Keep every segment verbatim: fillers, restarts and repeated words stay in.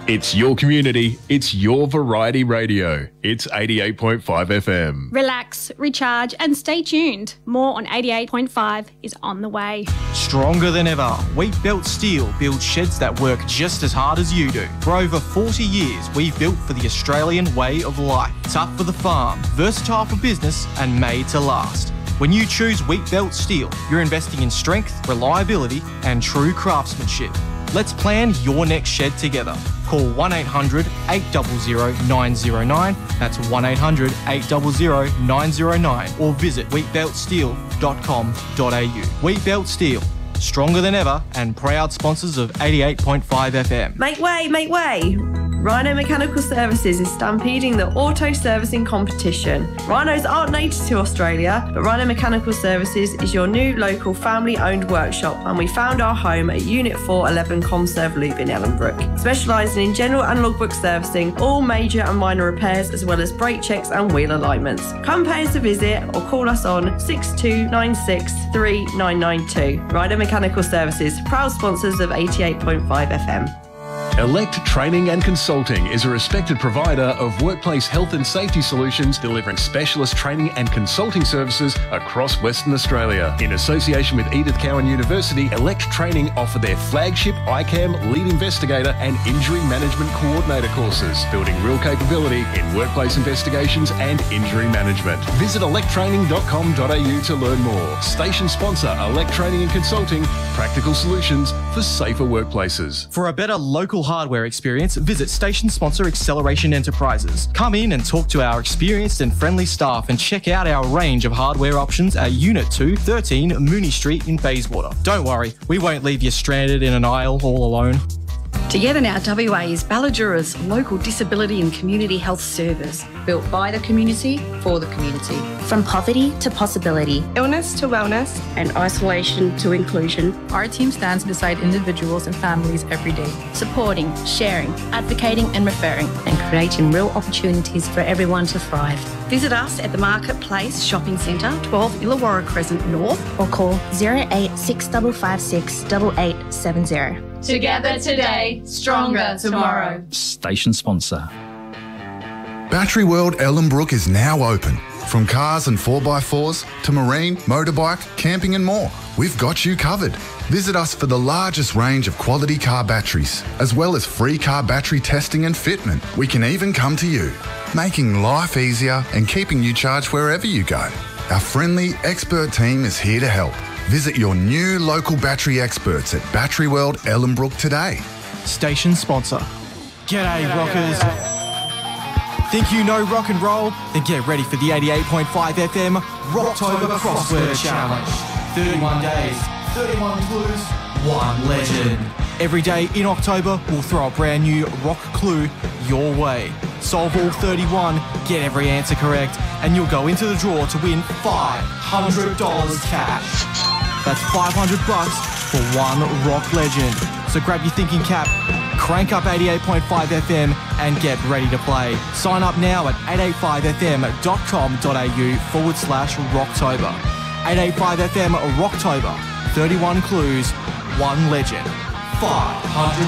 It's your community, it's your variety radio. It's eighty-eight point five F M. Relax, recharge and stay tuned. More on eighty-eight point five is on the way. Stronger than ever, Wheat Belt Steel builds sheds that work just as hard as you do. For over forty years, we've built for the Australian way of life. Tough for the farm, versatile for business and made to last. When you choose Wheat Belt Steel, you're investing in strength, reliability and true craftsmanship. Let's plan your next shed together. Call one eight hundred eight hundred nine oh nine, that's one eight hundred eight hundred nine oh nine, or visit wheat belt steel dot com dot a u. Wheat Belt Steel, stronger than ever and proud sponsors of eighty-eight point five F M. Make way, make way! Rhino Mechanical Services is stampeding the auto servicing competition. Rhinos aren't native to Australia, but Rhino Mechanical Services is your new local family-owned workshop, and we found our home at Unit four eleven Comserve Loop in Ellenbrook, specialising in general and logbook servicing, all major and minor repairs, as well as brake checks and wheel alignments. Come pay us a visit or call us on six two nine six three nine nine two. Rhino Mechanical Services, proud sponsors of eighty-eight point five F M. Elect Training and Consulting is a respected provider of workplace health and safety solutions, delivering specialist training and consulting services across Western Australia. In association with Edith Cowan University, Elect Training offer their flagship I CAM Lead Investigator and Injury Management Coordinator courses, building real capability in workplace investigations and injury management. Visit elect training dot com dot a u to learn more. Station sponsor Elect Training and Consulting, practical solutions for safer workplaces. For a better local hardware experience, visit station sponsor Acceleration Enterprises. Come in and talk to our experienced and friendly staff and check out our range of hardware options at Unit two, thirteen Mooney Street in Bayswater. Don't worry, we won't leave you stranded in an aisle all alone. Together Now W A is Balladura's local disability and community health service, built by the community for the community. From poverty to possibility, illness to wellness, and isolation to inclusion, our team stands beside individuals and families every day, supporting, sharing, advocating and referring, and creating real opportunities for everyone to thrive. Visit us at the Marketplace Shopping Centre, twelve Illawarra Crescent North, or call zero eight six five five six eight eight seven zero. Together today, stronger tomorrow. Station sponsor. Battery World Ellenbrook is now open. From cars and four by fours to marine, motorbike, camping and more, we've got you covered. Visit us for the largest range of quality car batteries, as well as free car battery testing and fitment. We can even come to you, making life easier and keeping you charged wherever you go. Our friendly, expert team is here to help. Visit your new local battery experts at Battery World Ellenbrook today. Station sponsor. G'day, G'day rockers. G'day. Think you know rock and roll? Then get ready for the eighty-eight point five F M Rocktober Crossword Challenge. thirty-one days, thirty-one clues, one legend. Every day in October, we'll throw a brand new rock clue your way. Solve all thirty-one, get every answer correct, and you'll go into the draw to win five hundred dollars cash. That's five hundred bucks for one rock legend. So grab your thinking cap, crank up eighty-eight point five F M and get ready to play. Sign up now at eight eight five f m dot com dot a u forward slash Rocktober. eight eight five F M Rocktober. thirty-one clues, one legend, five hundred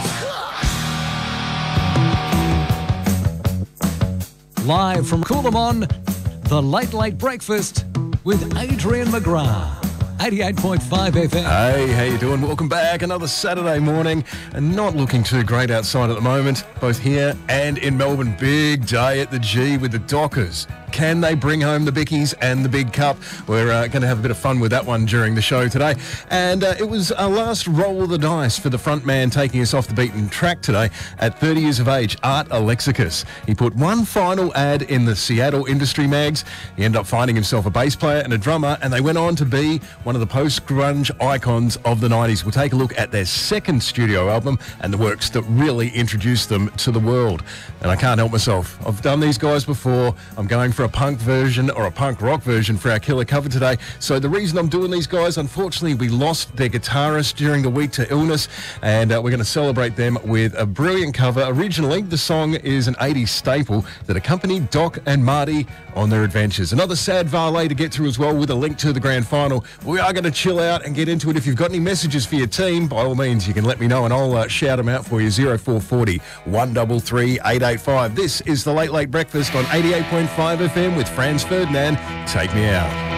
dollars. Live from Coolamon, The Late Late Breakfast with Adrian McGrath. eighty-eight point five F M. Hey, how you doing? Welcome back. Another Saturday morning, and not looking too great outside at the moment, both here and in Melbourne. Big day at the G with the Dockers. Can they bring home the Bickies and the Big Cup? We're uh, going to have a bit of fun with that one during the show today. And uh, it was a last roll of the dice for the front man taking us off the beaten track today at thirty years of age, Art Alexakis. He put one final ad in the Seattle Industry Mags. He ended up finding himself a bass player and a drummer, and they went on to be one of the post-grunge icons of the nineties. We'll take a look at their second studio album and the works that really introduced them to the world. And I can't help myself. I've done these guys before. I'm going for for a punk version or a punk rock version for our killer cover today. So the reason I'm doing these guys, unfortunately, we lost their guitarist during the week to illness, and uh, we're going to celebrate them with a brilliant cover. Originally, the song is an eighties staple that accompanied Doc and Marty on their adventures. Another sad valet to get through as well with a link to the grand final. We are going to chill out and get into it. If you've got any messages for your team, by all means, you can let me know and I'll uh, shout them out for you. oh four four oh, one three three, eight eight five. This is the Late Late Breakfast on eighty-eight point five F M with Franz Ferdinand. Take me out.